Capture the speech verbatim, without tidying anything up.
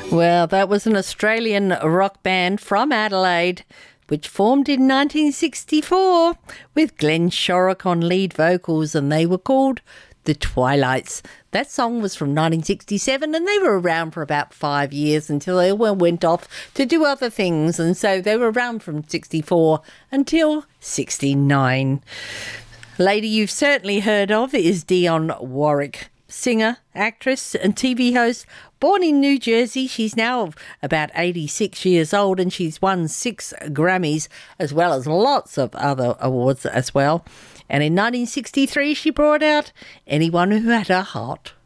Well, that was an Australian rock band from Adelaide, which formed in nineteen sixty-four with Glenn Shorrock on lead vocals, and they were called The Twilights. That song was from nineteen sixty-seven, and they were around for about five years until they all went off to do other things, and so they were around from sixty-four until sixty-nine. Lady you've certainly heard of is Dionne Warwick. Singer, actress and T V host, born in New Jersey. She's now about eighty-six years old, and she's won six Grammys as well as lots of other awards as well. And in nineteen sixty-three, she brought out Anyone Who Had a Heart.